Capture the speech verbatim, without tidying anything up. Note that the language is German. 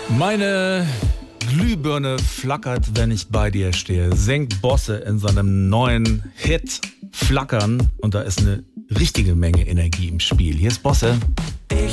Meine Glühbirne flackert, wenn ich bei dir stehe. Singt Bosse in seinem neuen Hit Flackern und da ist eine richtige Menge Energie im Spiel. Hier ist Bosse.